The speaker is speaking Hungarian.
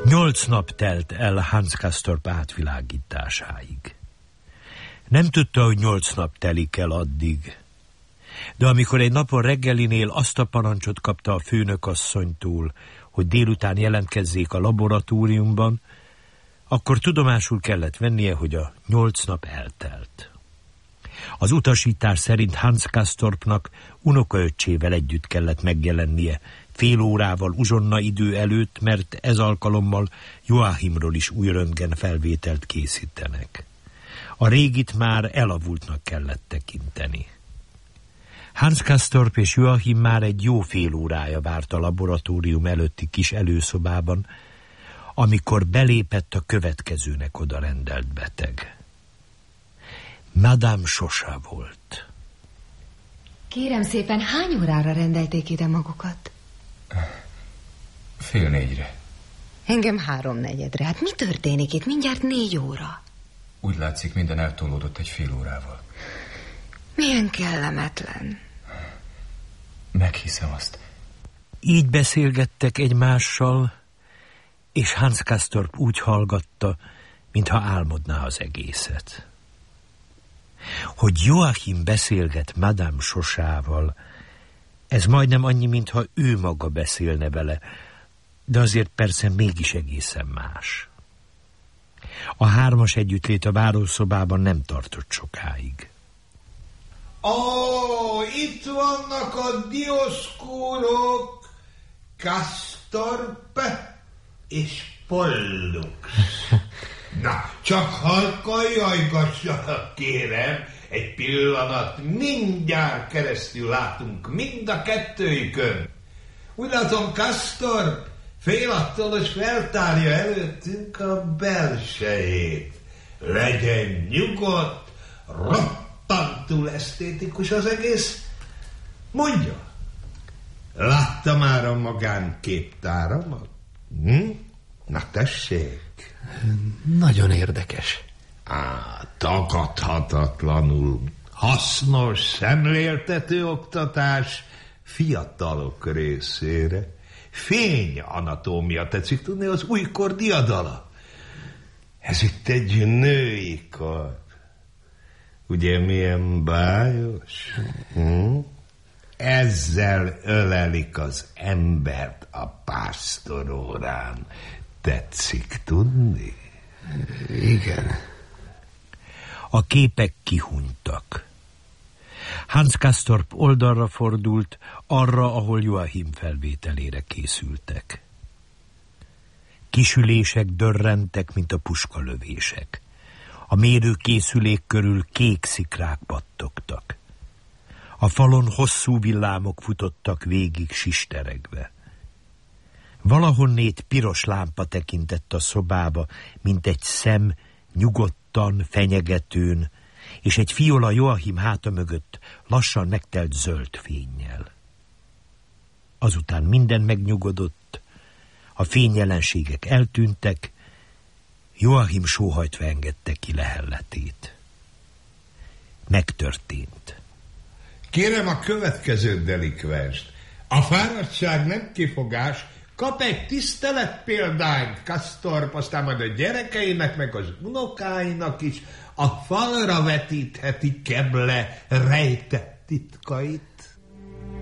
8 nap telt el Hans Castorp átvilágításáig. Nem tudta, hogy 8 nap telik el addig, de amikor egy napon reggelinél azt a parancsot kapta a főnökasszonytól, hogy délután jelentkezzék a laboratóriumban, akkor tudomásul kellett vennie, hogy a 8 nap eltelt. Az utasítás szerint Hans Castorpnak unokaöccsével együtt kellett megjelennie, fél órával uzsonna idő előtt, mert ez alkalommal Joachimról is új röntgen felvételt készítenek. A régit már elavultnak kellett tekinteni. Hans Castorp és Joachim már egy jó fél órája várt a laboratórium előtti kis előszobában, amikor belépett a következőnek odarendelt beteg. Madame Chauchat volt. Kérem szépen, hány órára rendelték ide magukat? 3:30. Engem 3:45. Hát mi történik itt? Mindjárt 4 óra. Úgy látszik, minden eltolódott egy fél órával. Milyen kellemetlen. Meghiszem azt. Így beszélgettek egymással, és Hans Castorp úgy hallgatta, mintha álmodná az egészet. Hogy Joachim beszélget Madame Chauchatval, ez majdnem annyi, mintha ő maga beszélne vele, de azért persze mégis egészen más. A 3-as együttlét a várószobában nem tartott sokáig. Itt vannak a Dioszkúrok, Castorp és Pollux. Na, csak halkan jajgassanak, kérem, egy pillanat, mindjárt keresztül látunk mind a kettőjükön. Úgy látom, Castorp fél attól, hogy feltárja előttünk a belsejét. Legyen nyugodt, roppantul esztétikus az egész. Mondja, látta már a magánképtáramat? Na tessék. Nagyon érdekes. Tagadhatatlanul hasznos szemléltető oktatás fiatalok részére. Fényanatómia, tetszik tudni, az újkor diadala. Ez itt egy női kar. Ugye milyen bájos? Ezzel ölelik az embert a pásztorórán. Tetszik tudni? Igen. A képek kihunytak. Hans Castorp oldalra fordult, arra, ahol Joachim felvételére készültek. Kisülések dörrentek, mint a puskalövések. A mérőkészülék körül kék szikrák pattogtak. A falon hosszú villámok futottak végig sisteregve. Valahonnét piros lámpa tekintett a szobába, mint egy szem nyugodtan, fenyegetőn, és egy fiola Joachim háta mögött lassan megtelt zöld fénnyel. Azután minden megnyugodott, a fényjelenségek eltűntek, Joachim sóhajtva engedte ki lehelletét. Megtörtént. Kérem a következő delikvenst. A fáradtság nem kifogás, kap egy tiszteletpéldányt, Castorp, aztán majd a gyerekeinek, meg az unokáinak is a falra vetítheti Keble rejtett titkait.